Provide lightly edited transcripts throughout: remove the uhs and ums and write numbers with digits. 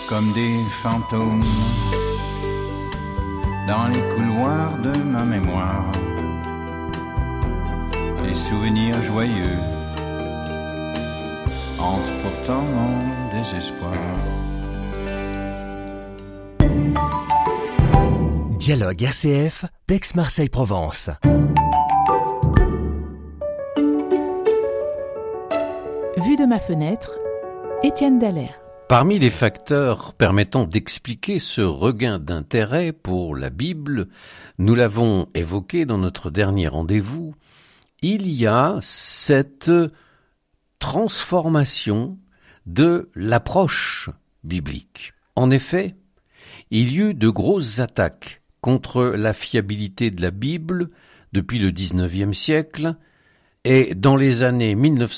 comme des fantômes dans les couloirs de ma mémoire, des souvenirs joyeux hantent pourtant mon désespoir. Dialogue RCF, d'Aix-Marseille-Provence. Vue de ma fenêtre, Étienne Dallaire. Parmi les facteurs permettant d'expliquer ce regain d'intérêt pour la Bible, nous l'avons évoqué dans notre dernier rendez-vous, il y a cette transformation de l'approche biblique. En effet, il y eut de grosses attaques contre la fiabilité de la Bible depuis le XIXe siècle, et dans les années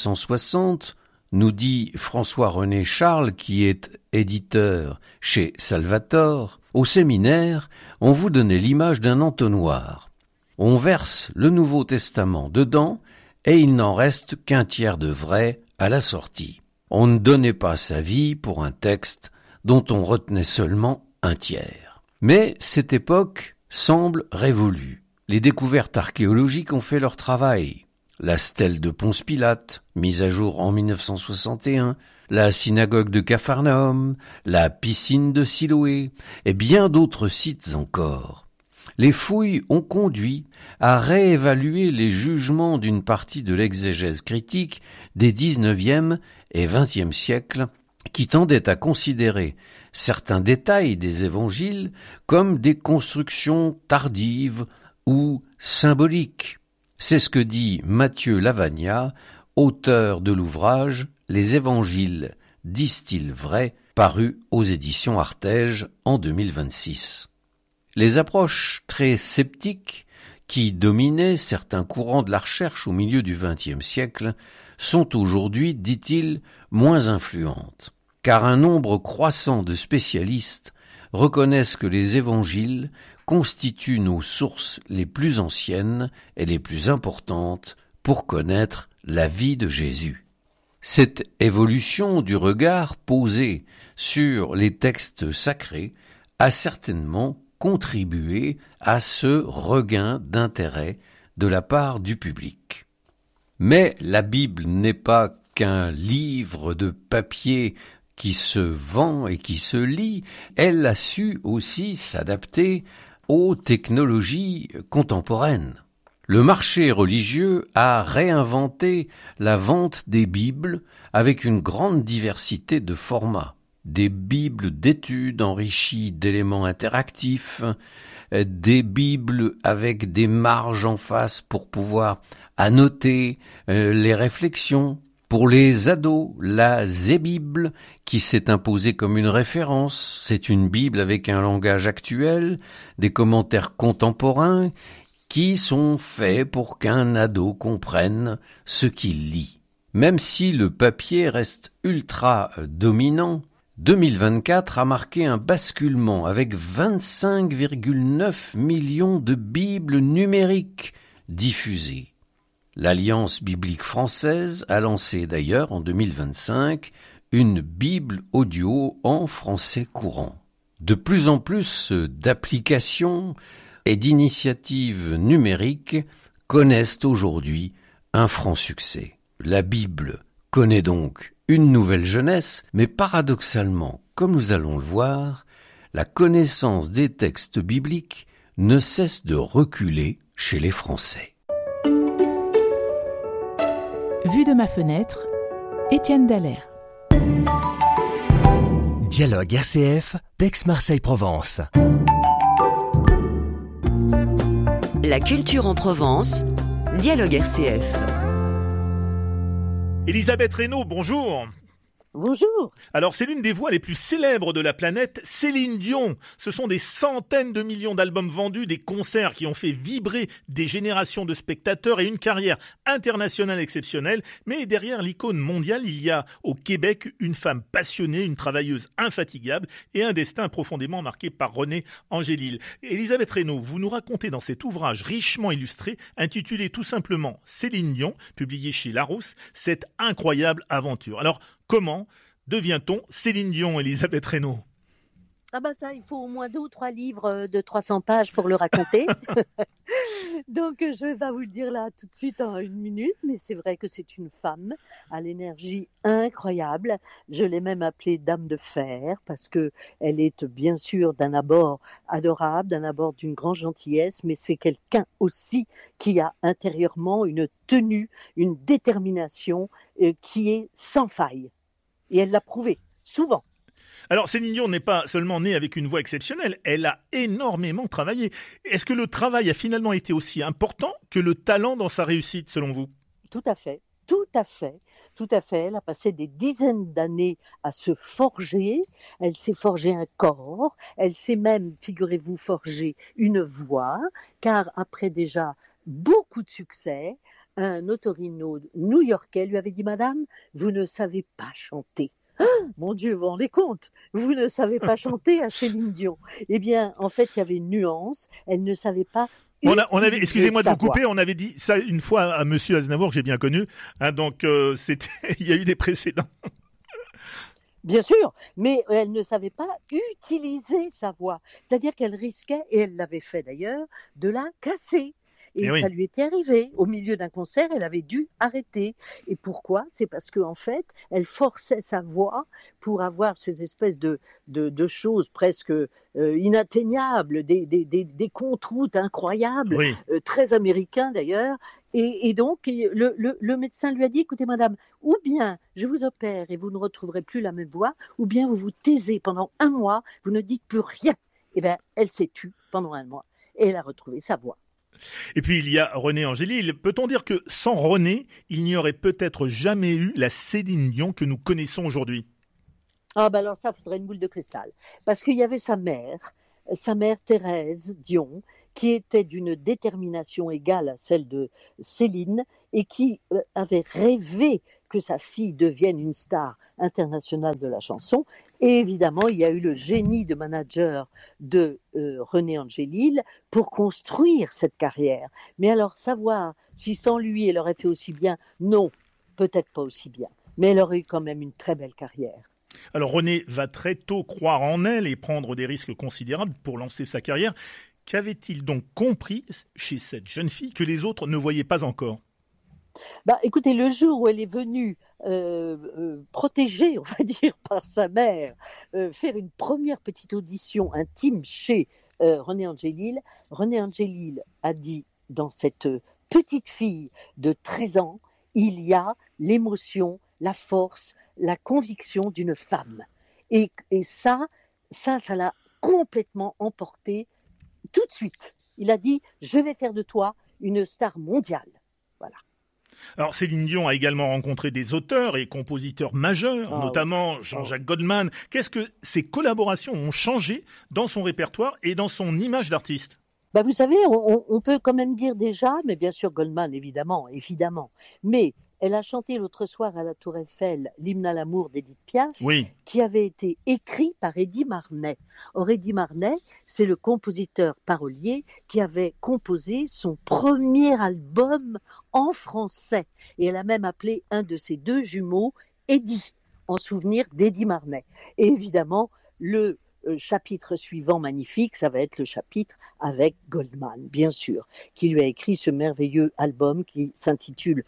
1960, nous dit François-René Charles, qui est éditeur chez Salvator, au séminaire, on vous donnait l'image d'un entonnoir. On verse le Nouveau Testament dedans, et il n'en reste qu'un tiers de vrai à la sortie. On ne donnait pas sa vie pour un texte dont on retenait seulement un tiers. Mais cette époque semble révolue. Les découvertes archéologiques ont fait leur travail. La stèle de Ponce Pilate, mise à jour en 1961, la synagogue de Capharnaüm, la piscine de Siloé, et bien d'autres sites encore. Les fouilles ont conduit à réévaluer les jugements d'une partie de l'exégèse critique des XIXe et XXe siècles qui tendaient à considérer certains détails des évangiles comme des constructions tardives ou symboliques. C'est ce que dit Mathieu Lavagna, auteur de l'ouvrage « Les évangiles disent-ils vrai ?» paru aux éditions Artege en 2026. Les approches très sceptiques qui dominaient certains courants de la recherche au milieu du XXe siècle sont aujourd'hui, dit-il, moins influentes, car un nombre croissant de spécialistes reconnaissent que les évangiles constituent nos sources les plus anciennes et les plus importantes pour connaître la vie de Jésus. Cette évolution du regard posé sur les textes sacrés a certainement contribué à ce regain d'intérêt de la part du public. Mais la Bible n'est pas qu'un livre de papier qui se vend et qui se lit, elle a su aussi s'adapter aux technologies contemporaines. Le marché religieux a réinventé la vente des Bibles avec une grande diversité de formats. Des Bibles d'études enrichies d'éléments interactifs, des Bibles avec des marges en face pour pouvoir annoter les réflexions. Pour les ados, la Zé-Bible, qui s'est imposée comme une référence, c'est une Bible avec un langage actuel, des commentaires contemporains qui sont faits pour qu'un ado comprenne ce qu'il lit. Même si le papier reste ultra dominant, 2024 a marqué un basculement avec 25,9 millions de Bibles numériques diffusées. L'Alliance biblique française a lancé d'ailleurs en 2025 une Bible audio en français courant. De plus en plus d'applications et d'initiatives numériques connaissent aujourd'hui un franc succès. La Bible connaît donc une nouvelle jeunesse, mais paradoxalement, comme nous allons le voir, la connaissance des textes bibliques ne cesse de reculer chez les Français. Vue de ma fenêtre, Étienne Dallaire. Dialogue RCF, d'Aix-Marseille-Provence. La culture en Provence, Dialogue RCF. Elisabeth Reynaud, bonjour. Bonjour. Alors, c'est l'une des voix les plus célèbres de la planète, Céline Dion. Ce sont des centaines de millions d'albums vendus, des concerts qui ont fait vibrer des générations de spectateurs et une carrière internationale exceptionnelle. Mais derrière l'icône mondiale, il y a au Québec une femme passionnée, une travailleuse infatigable et un destin profondément marqué par René Angélil. Elisabeth Reynaud, vous nous racontez dans cet ouvrage richement illustré, intitulé tout simplement Céline Dion, publié chez Larousse, cette incroyable aventure. Alors, comment devient-on Céline Dion, Elisabeth Reynaud ? Ah bah ça, il faut au moins 2 ou 3 livres de 300 pages pour le raconter. Donc je vais pas vous le dire là tout de suite en 1 minute, mais c'est vrai que c'est une femme à l'énergie incroyable. Je l'ai même appelée Dame de Fer parce que elle est bien sûr d'un abord adorable, d'un abord d'une grande gentillesse, mais c'est quelqu'un aussi qui a intérieurement une tenue, une détermination qui est sans faille. Et elle l'a prouvé, souvent. Alors Céline Dion n'est pas seulement née avec une voix exceptionnelle, elle a énormément travaillé. Est-ce que le travail a finalement été aussi important que le talent dans sa réussite, selon vous? Tout à fait, tout à fait, tout à fait. Elle a passé des dizaines d'années à se forger. Elle s'est forgé un corps. Elle s'est même, figurez-vous, forgé une voix, car après déjà beaucoup de succès, un otorino new-yorkais lui avait dit « Madame, vous ne savez pas chanter ». Mon Dieu, vous vous rendez compte? Vous ne savez pas chanter à Céline Dion. Eh bien, en fait, il y avait une nuance. Elle ne savait pas Excusez-moi de vous couper, voix. on avait dit ça une fois à Monsieur Aznavour que j'ai bien connu, hein, donc il y a eu des précédents. Bien sûr, mais elle ne savait pas utiliser sa voix. C'est-à-dire qu'elle risquait, et elle l'avait fait d'ailleurs, de la casser. Et oui. Ça lui était arrivé. Au milieu d'un concert, elle avait dû arrêter. Et pourquoi? C'est parce qu'en fait, elle forçait sa voix pour avoir ces espèces de choses presque inatteignables, des contre-routes incroyables, Oui. Très américains d'ailleurs. Et donc, le médecin lui a dit, écoutez madame, ou bien je vous opère et vous ne retrouverez plus la même voix, ou bien vous vous taisez pendant 1 mois, vous ne dites plus rien. Eh bien, elle s'est tue pendant 1 mois et elle a retrouvé sa voix. Et puis il y a René Angélil. Peut-on dire que sans René, il n'y aurait peut-être jamais eu la Céline Dion que nous connaissons aujourd'hui? Ah ben alors ça, faudrait une boule de cristal. Parce qu'il y avait sa mère Thérèse Dion, qui était d'une détermination égale à celle de Céline et qui avait rêvé que sa fille devienne une star internationale de la chanson. Et évidemment, il y a eu le génie de manager de René Angélil pour construire cette carrière. Mais alors, savoir si sans lui, elle aurait fait aussi bien, non, peut-être pas aussi bien. Mais elle aurait eu quand même une très belle carrière. Alors René va très tôt croire en elle et prendre des risques considérables pour lancer sa carrière. Qu'avait-il donc compris chez cette jeune fille que les autres ne voyaient pas encore? Écoutez, le jour où elle est venue protégée, on va dire, par sa mère, faire une première petite audition intime chez René Angélil a dit, dans cette petite fille de 13 ans, il y a l'émotion, la force, la conviction d'une femme. Et ça l'a complètement emporté tout de suite. Il a dit, je vais faire de toi une star mondiale. Voilà. Alors Céline Dion a également rencontré des auteurs et compositeurs majeurs, notamment Jean-Jacques Goldman. Qu'est-ce que ces collaborations ont changé dans son répertoire et dans son image d'artiste? Vous savez, on peut quand même dire déjà, mais bien sûr Goldman évidemment, mais elle a chanté l'autre soir à la Tour Eiffel l'hymne à l'amour d'Édith Piaf, oui, qui avait été écrit par Eddy Marnay. Or, Eddy Marnay, c'est le compositeur parolier qui avait composé son premier album en français. Et elle a même appelé un de ses 2 jumeaux Eddy, en souvenir d'Eddy Marnay. Et évidemment, le chapitre suivant magnifique, ça va être le chapitre avec Goldman, bien sûr, qui lui a écrit ce merveilleux album qui s'intitule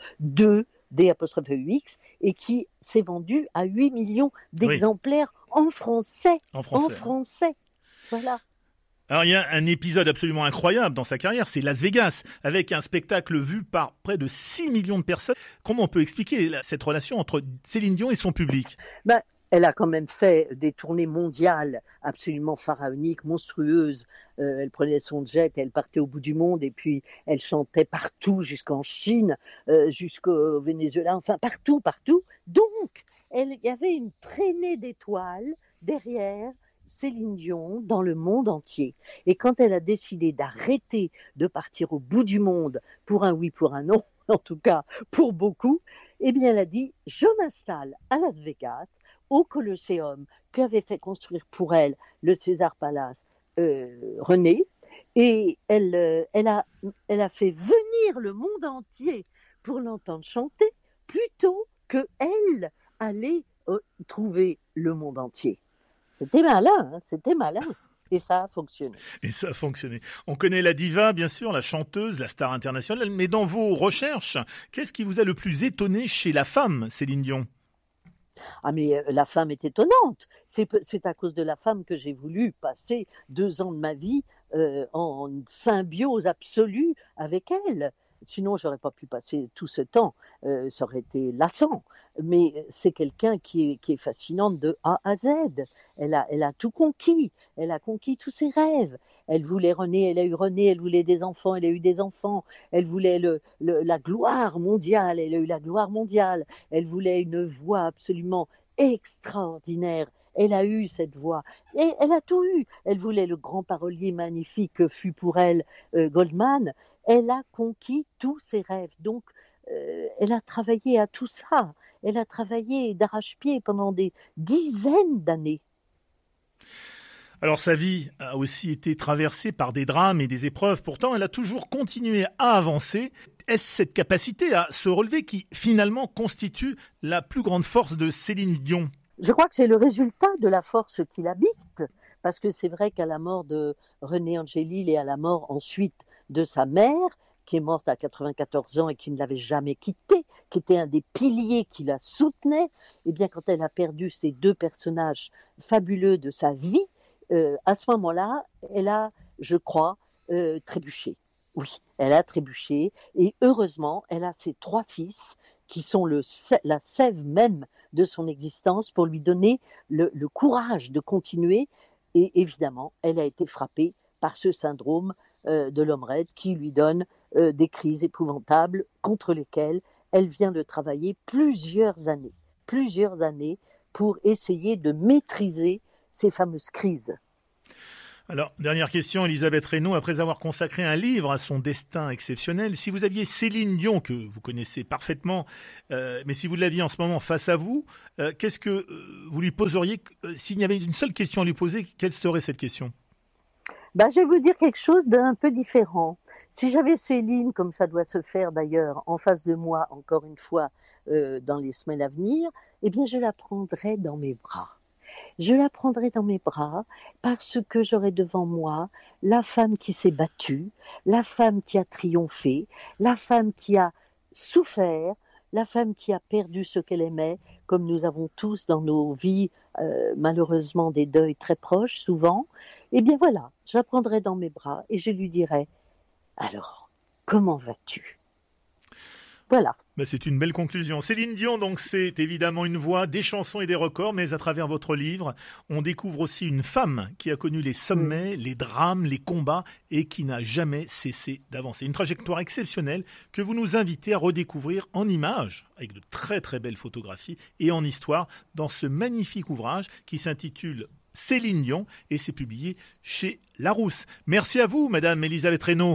D'(X) et qui s'est vendu à 8 millions d'exemplaires en français. En français. Voilà. Alors il y a un épisode absolument incroyable dans sa carrière, c'est Las Vegas, avec un spectacle vu par près de 6 millions de personnes. Comment on peut expliquer cette relation entre Céline Dion et son public? Elle a quand même fait des tournées mondiales absolument pharaoniques, monstrueuses. Elle prenait son jet, elle partait au bout du monde et puis elle chantait partout, jusqu'en Chine, jusqu'au Venezuela, enfin partout. Donc, il y avait une traînée d'étoiles derrière Céline Dion dans le monde entier. Et quand elle a décidé d'arrêter de partir au bout du monde pour un oui, pour un non, en tout cas pour beaucoup, eh bien elle a dit « Je m'installe à Las Vegas » au Colosseum qu'avait fait construire pour elle le César Palace René, et elle a fait venir le monde entier pour l'entendre chanter plutôt que elle aller trouver le monde entier. C'était malin, hein, c'était malin. Et ça a fonctionné. Et ça a fonctionné. On connaît la diva, bien sûr, la chanteuse, la star internationale, mais dans vos recherches, qu'est-ce qui vous a le plus étonné chez la femme, Céline Dion ? Ah mais la femme est étonnante. C'est à cause de la femme que j'ai voulu passer 2 ans de ma vie en symbiose absolue avec elle. Sinon, j'aurais pas pu passer tout ce temps. Ça aurait été lassant. Mais c'est quelqu'un qui est fascinante de A à Z. Elle a tout conquis. Elle a conquis tous ses rêves. Elle voulait René, elle a eu René. Elle voulait des enfants, elle a eu des enfants. Elle voulait la gloire mondiale, elle a eu la gloire mondiale. Elle voulait une voix absolument extraordinaire. Elle a eu cette voix et elle a tout eu. Elle voulait le grand parolier magnifique que fut pour elle Goldman. Elle a conquis tous ses rêves. Donc, elle a travaillé à tout ça. Elle a travaillé d'arrache-pied pendant des dizaines d'années. Alors sa vie a aussi été traversée par des drames et des épreuves. Pourtant, elle a toujours continué à avancer. Est-ce cette capacité à se relever qui, finalement, constitue la plus grande force de Céline Dion ? Je crois que c'est le résultat de la force qui l'habite. Parce que c'est vrai qu'à la mort de René Angélil et à la mort ensuite de sa mère, qui est morte à 94 ans et qui ne l'avait jamais quittée, qui était un des piliers qui la soutenait, eh bien quand elle a perdu ces 2 personnages fabuleux de sa vie, à ce moment-là, elle a, je crois, trébuché. Oui, elle a trébuché et heureusement, elle a ses 3 fils qui sont la sève même de son existence pour lui donner le courage de continuer. Et évidemment, elle a été frappée par ce syndrome de l'homme raide qui lui donne des crises épouvantables contre lesquelles elle vient de travailler plusieurs années pour essayer de maîtriser ces fameuses crises. Alors, dernière question, Elisabeth Reynaud, après avoir consacré un livre à son destin exceptionnel, si vous aviez Céline Dion, que vous connaissez parfaitement, mais si vous l'aviez en ce moment face à vous, qu'est-ce que vous lui poseriez, s'il y avait une seule question à lui poser, quelle serait cette question ? Je vais vous dire quelque chose d'un peu différent. Si j'avais Céline, comme ça doit se faire d'ailleurs, en face de moi, encore une fois, dans les semaines à venir, eh bien je la prendrais dans mes bras. Je la prendrai dans mes bras parce que j'aurai devant moi la femme qui s'est battue, la femme qui a triomphé, la femme qui a souffert, la femme qui a perdu ce qu'elle aimait, comme nous avons tous dans nos vies, malheureusement des deuils très proches souvent. Eh bien voilà, je la prendrai dans mes bras et je lui dirai « Alors, comment vas-tu ?» Voilà. C'est une belle conclusion. Céline Dion, donc, c'est évidemment une voix, des chansons et des records, mais à travers votre livre, on découvre aussi une femme qui a connu les sommets, les drames, les combats et qui n'a jamais cessé d'avancer. Une trajectoire exceptionnelle que vous nous invitez à redécouvrir en images, avec de très très belles photographies, et en histoire, dans ce magnifique ouvrage qui s'intitule Céline Dion et c'est publié chez Larousse. Merci à vous, Madame Elisabeth Reynaud.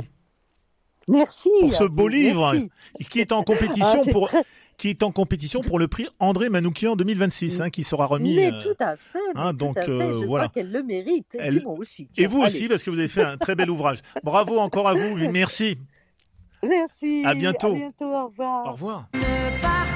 Merci pour ce beau livre qui est en compétition qui est en compétition pour le prix André Manoukian 2026 qui sera remis. Mais tout à fait. Je voilà. crois qu'elle le mérite. Et moi aussi. Et vous aussi parce que vous avez fait un très bel ouvrage. Bravo encore à vous. Merci. Merci. À bientôt. À bientôt. Au revoir. Au revoir.